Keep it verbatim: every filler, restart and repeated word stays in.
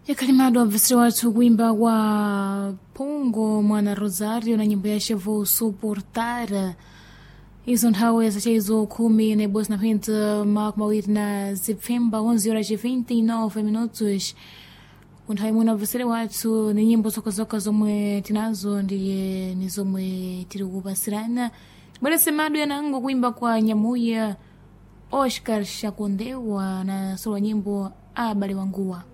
Yakalimado wavesiri watu kuimba wa Pongo Mwana Rosario na nyimbo ya Chevo Suportar. Hizo nthawe za hizo kumi na bosi na pinta mak mawiri na Septemba onze horas e vinte e nove minutos. Kunthawe muna wavesiri watu ni nyimbo zokazoka zomwe tinazo ndiye ni zomwe tiri kupasirana. Bwana semado yanango kuimba kwa Nyamuya Oscar Shakondewa na solo nyimbo Abale Wanguwa.